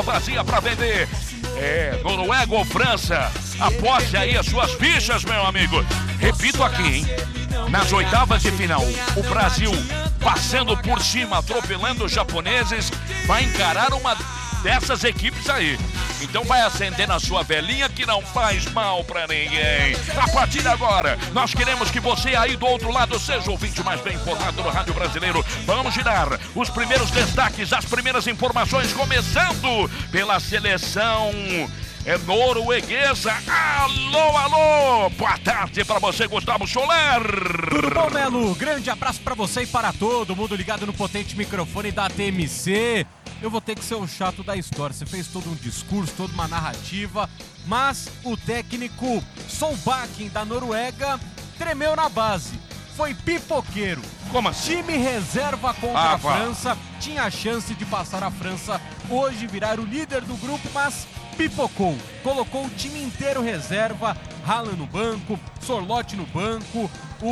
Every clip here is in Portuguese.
vazia para vender. Noruega ou França? Aposte aí as suas fichas, meu amigo. Repito aqui, hein? Nas oitavas de final, o Brasil passando por cima, atropelando os japoneses, vai encarar uma dessas equipes aí. Então vai acender na sua velhinha que não faz mal pra ninguém. A partir de agora, nós queremos que você aí do outro lado seja o ouvinte mais bem informado do rádio brasileiro. Vamos girar os primeiros destaques, as primeiras informações, começando pela seleção norueguesa. Alô, alô! Boa tarde pra você, Gustavo Soler. Tudo bom, Melo? Grande abraço pra você e para todo mundo ligado no potente microfone da TMC. Eu vou ter que ser o chato da história. Você fez todo um discurso, toda uma narrativa, mas o técnico Solbakken da Noruega tremeu na base. Foi pipoqueiro. Como assim? Time reserva contra a França. Tinha a chance de passar a França hoje, virar o líder do grupo, mas pipocou. Colocou o time inteiro reserva. Haaland no banco, Sorloth no banco,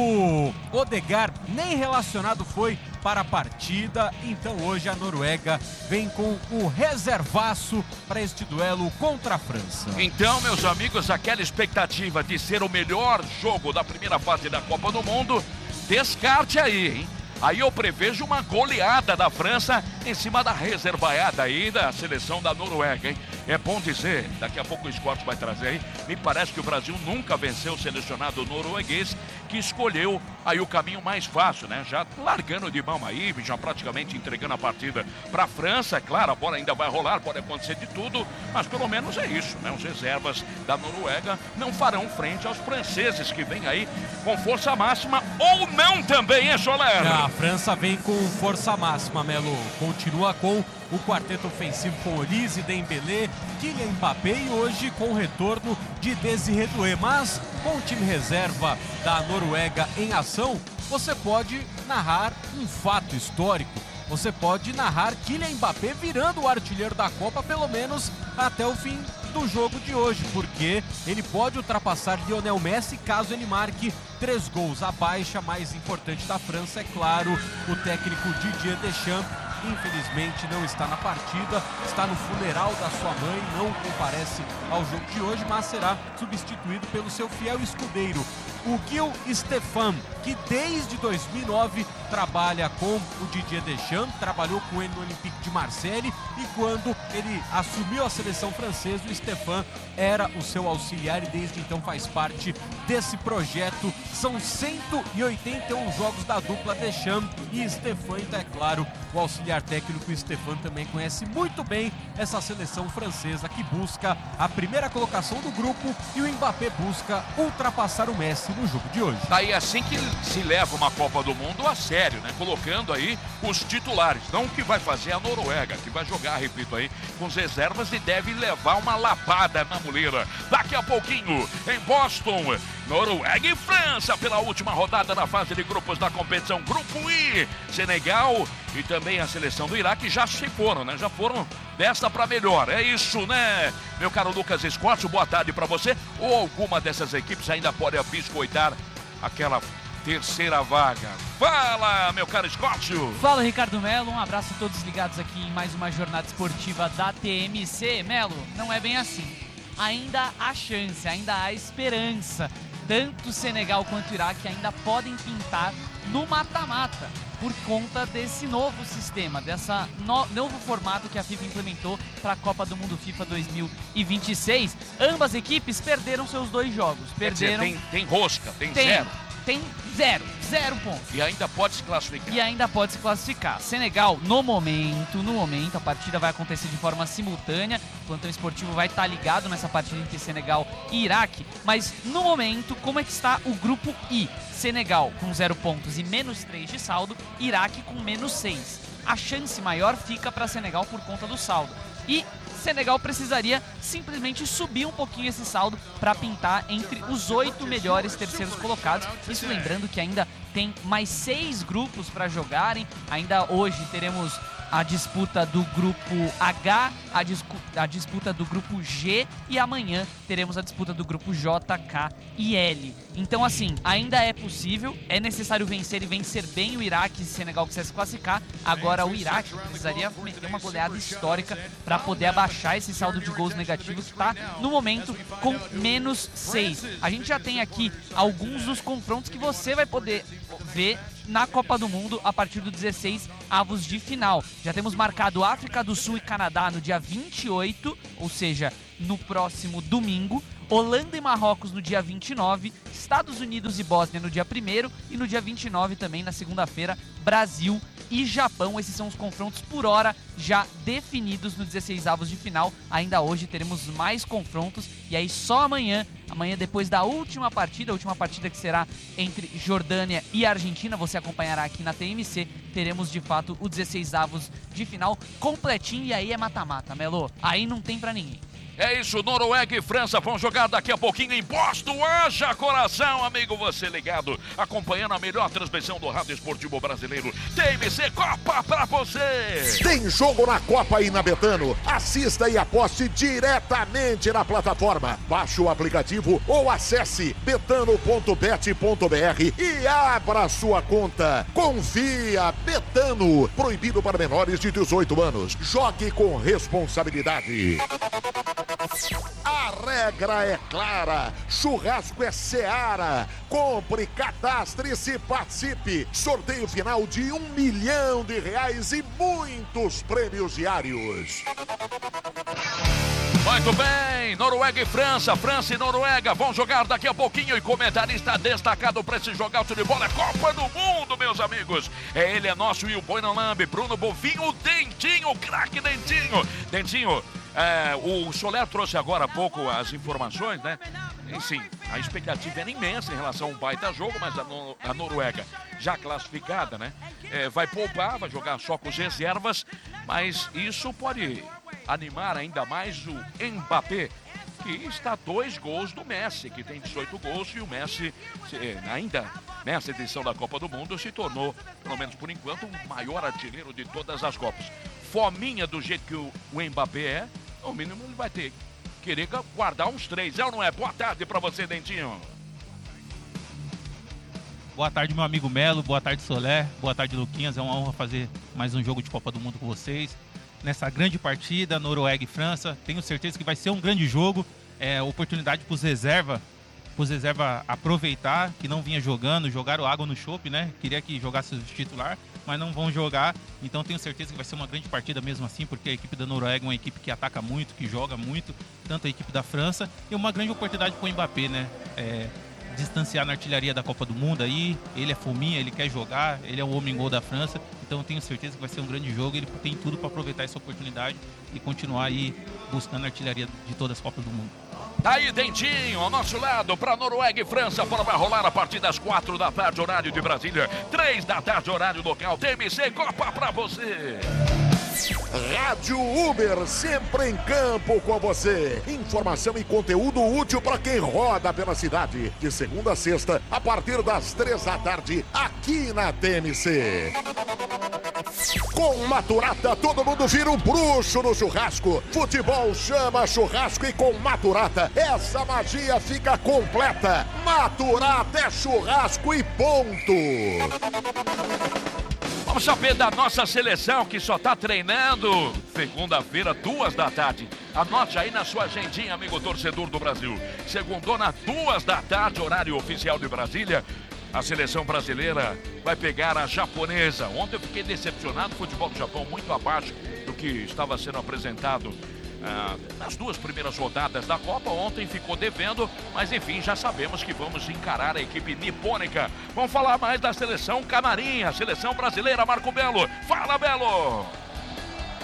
o Odegaard nem relacionado foi para a partida. Então hoje a Noruega vem com o reservaço para este duelo contra a França. Então, meus amigos, aquela expectativa de ser o melhor jogo da primeira fase da Copa do Mundo, descarte aí, hein? Aí eu prevejo uma goleada da França em cima da reservaiada aí da seleção da Noruega, hein? É bom dizer, daqui a pouco o Scott vai trazer aí, me parece que o Brasil nunca venceu o selecionado norueguês, que escolheu aí o caminho mais fácil, né? Já largando de mão aí, já praticamente entregando a partida para a França. É claro, a bola ainda vai rolar, pode acontecer de tudo, mas pelo menos é isso, né? Os reservas da Noruega não farão frente aos franceses que vêm aí com força máxima, ou não também, hein, Soler? A França vem com força máxima, Melo. Continua com o quarteto ofensivo com Olise, Dembélé, Kylian Mbappé e hoje com o retorno de Désiré Doué. Mas com o time reserva da Noruega em ação, você pode narrar um fato histórico. Você pode narrar Kylian Mbappé virando o artilheiro da Copa, pelo menos até o fim do jogo de hoje, porque ele pode ultrapassar Lionel Messi caso ele marque 3 gols. A baixa mais importante da França, é claro, o técnico Didier Deschamps, infelizmente não está na partida, está no funeral da sua mãe, não comparece ao jogo de hoje, mas será substituído pelo seu fiel escudeiro, o Gil Stefan, que desde 2009 trabalha com o Didier Deschamps, trabalhou com ele no Olympique de Marseille, e quando ele assumiu a seleção francesa, o Stefan era o seu auxiliar e desde então faz parte desse projeto. São 181 jogos da dupla Deschamps e Stefan, então é claro, o auxiliar técnico Stefan também conhece muito bem essa seleção francesa que busca a primeira colocação do grupo, e o Mbappé busca ultrapassar o Messi no jogo de hoje. Daí é assim que se leva uma Copa do Mundo a sério, né? Colocando aí os titulares, não o que vai fazer a Noruega, que vai jogar, repito aí, com as reservas e deve levar uma lapada na muleira. Daqui a pouquinho, em Boston, Noruega e França pela última rodada na fase de grupos da competição Grupo I. Senegal e também a seleção do Iraque já se foram, né? Já foram desta para melhor. É isso, né? Meu caro Lucas Scott, boa tarde para você. Ou alguma dessas equipes ainda pode biscoitar aquela terceira vaga. Fala, meu caro Scott. Fala, Ricardo Melo. Um abraço a todos ligados aqui em mais uma jornada esportiva da TMC. Melo, não é bem assim. Ainda há chance, ainda há esperança. Tanto Senegal quanto Iraque ainda podem pintar no mata-mata por conta desse novo sistema, dessa novo formato que a FIFA implementou para a Copa do Mundo FIFA 2026. Ambas equipes perderam seus 2 jogos. Perderam. Quer dizer, tem rosca, tem zero. Tem zero pontos. E ainda pode se classificar. Senegal, no momento, a partida vai acontecer de forma simultânea. O plantão esportivo vai estar ligado nessa partida entre Senegal e Iraque. Mas, no momento, como é que está o grupo I? Senegal com 0 pontos e menos 3 de saldo. Iraque com menos 6. A chance maior fica para Senegal por conta do saldo. E Senegal precisaria simplesmente subir um pouquinho esse saldo para pintar entre os 8 melhores terceiros colocados. Isso lembrando que ainda tem mais 6 grupos para jogarem. Ainda hoje teremos a disputa do grupo H, a disputa do grupo G e amanhã teremos a disputa do grupo J, K e L. Então, assim, ainda é possível, é necessário vencer e vencer bem o Iraque e Senegal que se classificar. Agora o Iraque precisaria meter uma goleada histórica para poder abaixar esse saldo de gols negativo que está no momento com -6. A gente já tem aqui alguns dos confrontos que você vai poder ver na Copa do Mundo a partir do 16 avos de final. Já temos marcado África do Sul e Canadá no dia 28, ou seja, no próximo domingo. Holanda e Marrocos no dia 29, Estados Unidos e Bósnia no dia 1º e no dia 29 também, na segunda-feira, Brasil e Japão. Esses são os confrontos por hora já definidos no 16 avos de final. Ainda hoje teremos mais confrontos e aí só amanhã depois da última partida que será entre Jordânia e Argentina, você acompanhará aqui na TMC, teremos de fato o 16 avos de final completinho e aí é mata-mata, Melo. Aí não tem pra ninguém. É isso, Noruega e França vão jogar daqui a pouquinho em Posto. Haja coração, amigo, você ligado, acompanhando a melhor transmissão do rádio esportivo brasileiro. TMC Copa pra você. Tem jogo na Copa e na Betano. Assista e aposte diretamente na plataforma. Baixe o aplicativo ou acesse betano.bet.br e abra sua conta. Confia, Betano. Proibido para menores de 18 anos. Jogue com responsabilidade. A regra é clara, churrasco é Seara. Compre, cadastre-se e participe. Sorteio final de R$1 milhão e muitos prêmios diários. Muito bem, Noruega e França, França e Noruega vão jogar daqui a pouquinho e comentarista destacado para esse jogaço de bola é Copa do Mundo, meus amigos. Ele é nosso e o Boinambi, Bruno Bovinho, Dentinho, craque Dentinho. Dentinho, o Soler trouxe agora há pouco as informações, né? Enfim, a expectativa era imensa em relação a um baita jogo, mas a Noruega já classificada, né? Vai poupar, vai jogar só com as reservas, mas isso pode animar ainda mais o Mbappé, que está a 2 gols do Messi, que tem 18 gols, e o Messi, ainda nessa edição da Copa do Mundo, se tornou, pelo menos por enquanto, o maior artilheiro de todas as Copas. Fominha do jeito que o Mbappé é, no mínimo ele vai ter querer guardar uns 3, é ou não é? Boa tarde pra você, Dentinho. Boa tarde, meu amigo Melo, boa tarde, Soler, boa tarde, Luquinhas. É uma honra fazer mais um jogo de Copa do Mundo com vocês. Nessa grande partida, Noruega e França, tenho certeza que vai ser um grande jogo. Oportunidade para os reservas aproveitar, que não vinha jogando, jogaram água no chope, né? Queria que jogasse o titular, mas não vão jogar. Então tenho certeza que vai ser uma grande partida mesmo assim, porque a equipe da Noruega é uma equipe que ataca muito, que joga muito, tanto a equipe da França, e uma grande oportunidade para o Mbappé, né? Distanciar na artilharia da Copa do Mundo aí, ele é fominha, ele quer jogar, ele é o homem gol da França, então tenho certeza que vai ser um grande jogo, ele tem tudo para aproveitar essa oportunidade e continuar aí buscando a artilharia de todas as Copas do Mundo. Tá aí, Dentinho, ao nosso lado, para Noruega e França. A bola vai rolar a partir das 4 da tarde, horário de Brasília. 3 da tarde, horário local. TMC Copa pra você. Rádio Uber, sempre em campo com você. Informação e conteúdo útil para quem roda pela cidade. De segunda a sexta, a partir das 3 da tarde, aqui na TMC. Com Maturata, todo mundo vira um bruxo no churrasco. Futebol chama churrasco e com Maturata, essa magia fica completa. Maturata é churrasco e ponto. Vamos saber da nossa seleção que só tá treinando segunda-feira, 2 da tarde. Anote aí na sua agendinha, amigo torcedor do Brasil. Segundona, 2 da tarde, horário oficial de Brasília. A seleção brasileira vai pegar a japonesa. Ontem eu fiquei decepcionado, o futebol do Japão muito abaixo do que estava sendo apresentado nas 2 primeiras rodadas da Copa. Ontem ficou devendo, mas enfim, já sabemos que vamos encarar a equipe nipônica. Vamos falar mais da seleção canarinha, seleção brasileira, Marco Belo. Fala, Belo!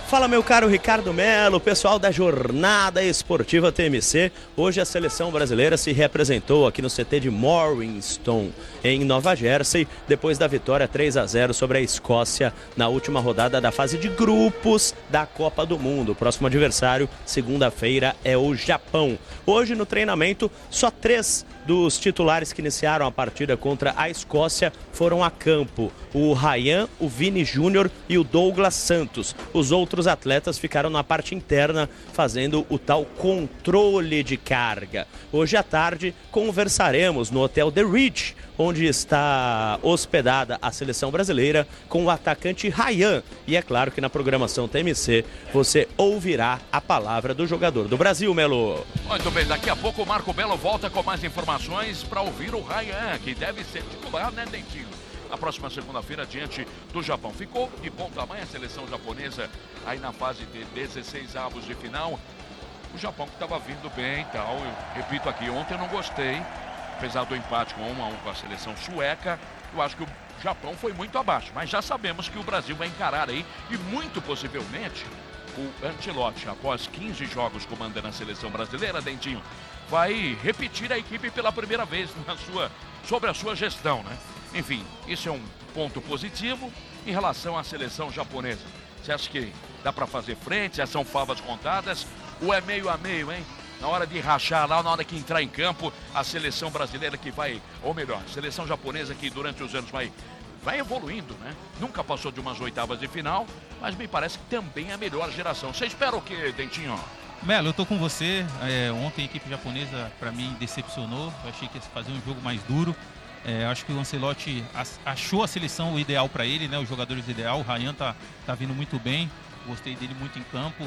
Fala, meu caro Ricardo Melo, pessoal da Jornada Esportiva TMC. Hoje a seleção brasileira se representou aqui no CT de Morriston, em Nova Jersey, depois da vitória 3-0 sobre a Escócia na última rodada da fase de grupos da Copa do Mundo. O próximo adversário, segunda-feira, é o Japão. Hoje no treinamento, só 3 dos titulares que iniciaram a partida contra a Escócia foram a campo: o Ryan, o Vini Júnior e o Douglas Santos. Os outros atletas ficaram na parte interna fazendo o tal controle de carga. Hoje à tarde conversaremos no Hotel The Ridge, onde está hospedada a seleção brasileira, com o atacante Ryan. E é claro que na programação TMC você ouvirá a palavra do jogador do Brasil, Melo. Muito bem, daqui a pouco o Marco Belo volta com mais informações para ouvir o Ryan, que deve ser titular, né, Dentinho? Na próxima segunda-feira, diante do Japão. Ficou de bom tamanho a seleção japonesa aí na fase de 16 avos de final. O Japão que estava vindo bem e tal. Eu repito aqui, ontem eu não gostei. Apesar do empate com 1-1 com a seleção sueca, eu acho que o Japão foi muito abaixo. Mas já sabemos que o Brasil vai encarar aí, e muito possivelmente, o Ancelotti, após 15 jogos comandando a seleção brasileira, Dentinho, vai repetir a equipe pela primeira vez sobre a sua gestão, né? Enfim, isso é um ponto positivo em relação à seleção japonesa. Você acha que dá para fazer frente? Já são favas contadas? Ou é meio a meio, hein? Na hora de rachar lá, na hora que entrar em campo, a seleção brasileira que vai, ou melhor, a seleção japonesa que durante os anos vai evoluindo, né? Nunca passou de umas oitavas de final, mas me parece que também é a melhor geração. Você espera o quê, Dentinho? Melo, eu tô com você. Ontem a equipe japonesa, para mim, decepcionou. Eu achei que ia fazer um jogo mais duro. Acho que o Ancelotti achou a seleção ideal para ele, né? Os jogadores ideal. O Ryan tá vindo muito bem. Gostei dele muito em campo.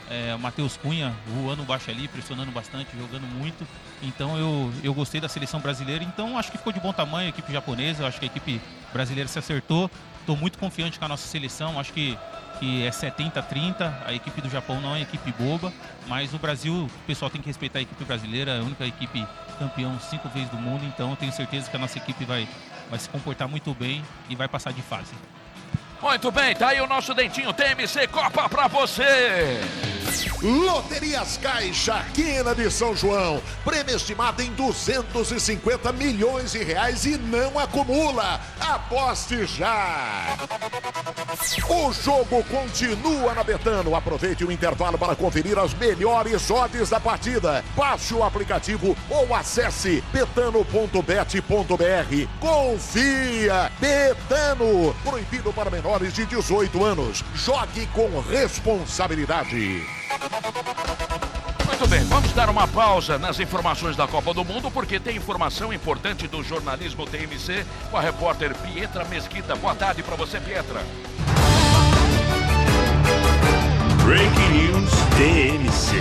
O Matheus Cunha voando baixo ali, pressionando bastante, jogando muito. Então eu gostei da seleção brasileira. Então acho que ficou de bom tamanho a equipe japonesa. Acho que a equipe brasileira se acertou. Estou muito confiante com a nossa seleção. Acho que é 70-30. A equipe do Japão não é equipe boba. Mas no Brasil, o pessoal tem que respeitar a equipe brasileira. É a única equipe campeão 5 vezes do mundo. Então eu tenho certeza que a nossa equipe vai se comportar muito bem e vai passar de fase. Muito bem, tá aí o nosso Dentinho TMC Copa pra você. Loterias Caixa, quina de São João. Prêmio estimado em 250 milhões de reais e não acumula. Aposte já. O jogo continua na Betano. Aproveite o intervalo para conferir as melhores odds da partida. Baixe o aplicativo ou acesse betano.bet.br. Confia. Betano. Proibido para menores de 18 anos. Jogue com responsabilidade. Muito bem, vamos dar uma pausa nas informações da Copa do Mundo, porque tem informação importante do jornalismo TMC com a repórter Pietra Mesquita. Boa tarde para você, Pietra. Breaking News TMC.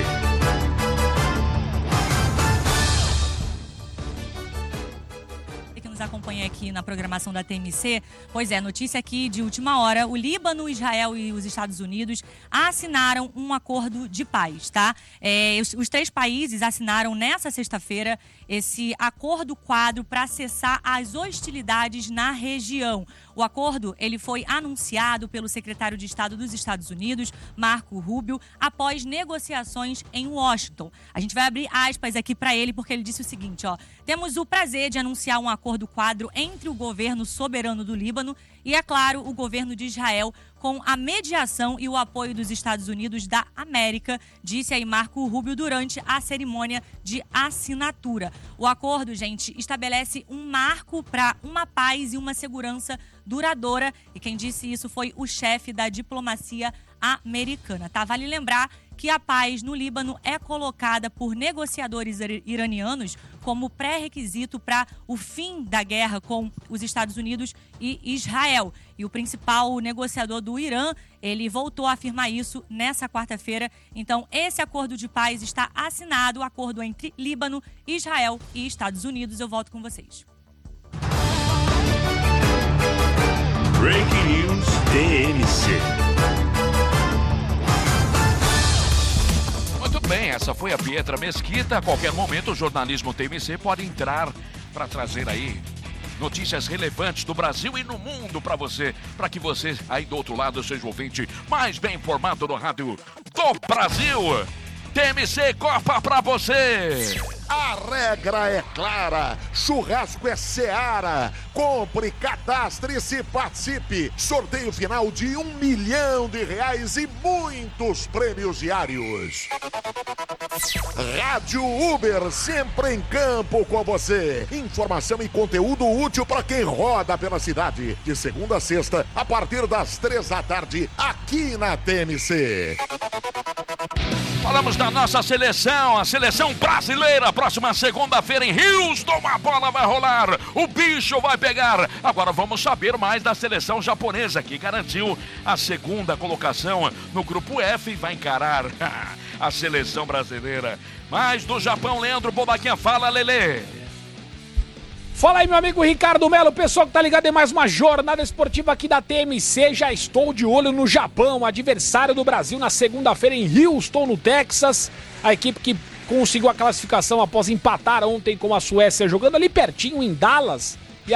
Acompanha aqui na programação da TMC. Pois é, notícia aqui de última hora: o Líbano, Israel e os Estados Unidos assinaram um acordo de paz, tá? Os 3 países assinaram nessa sexta-feira esse acordo quadro para cessar as hostilidades na região. O acordo, ele foi anunciado pelo secretário de Estado dos Estados Unidos, Marco Rubio, após negociações em Washington. A gente vai abrir aspas aqui para ele, porque ele disse o seguinte, ó: temos o prazer de anunciar um acordo quadro entre o governo soberano do Líbano e, é claro, o governo de Israel, com a mediação e o apoio dos Estados Unidos da América, disse aí Marco Rubio durante a cerimônia de assinatura. O acordo, gente, estabelece um marco para uma paz e uma segurança duradoura, e quem disse isso foi o chefe da diplomacia americana, tá? Vale lembrar que a paz no Líbano é colocada por negociadores iranianos como pré-requisito para o fim da guerra com os Estados Unidos e Israel. E o principal negociador do Irã, ele voltou a afirmar isso nessa quarta-feira. Então, esse acordo de paz está assinado, o acordo entre Líbano, Israel e Estados Unidos. Eu volto com vocês. Breaking News TMC. Muito bem, essa foi a Pietra Mesquita. A qualquer momento o jornalismo TMC pode entrar para trazer aí Notícias relevantes do Brasil e no mundo para você, para que você aí do outro lado seja o ouvinte mais bem informado no rádio do Brasil. TMC Copa pra você. A regra é clara, churrasco é Seara. Compre, cadastre-se, participe. Sorteio final de R$1 milhão e muitos prêmios diários. Rádio Uber, sempre em campo com você. Informação e conteúdo útil para quem roda pela cidade. De segunda a sexta, a partir das 3 da tarde, aqui na TMC. Falamos da nossa seleção, a seleção brasileira. Próxima segunda-feira em Houston, a bola vai rolar, o bicho vai pegar. Agora vamos saber mais da seleção japonesa, que garantiu a segunda colocação no grupo F e vai encarar a seleção brasileira. Mais do Japão, Leandro Bobaquinha, fala, Lelê. Fala aí, meu amigo Ricardo Melo, pessoal que tá ligado em mais uma jornada esportiva aqui da TMC. Já estou de olho no Japão, adversário do Brasil na segunda-feira em Houston, no Texas. A equipe que conseguiu a classificação após empatar ontem com a Suécia, jogando ali pertinho em Dallas.